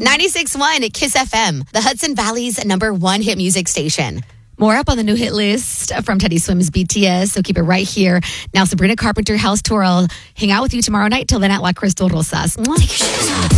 96.1 Kiss FM, the Hudson Valley's #1 hit music station. More up on the new hit list from Teddy Swims BTS, so keep it right here. Now, Sabrina Carpenter House Tour. I'll hang out with you tomorrow night. Till then, at La Crystal Rosas. Mwah.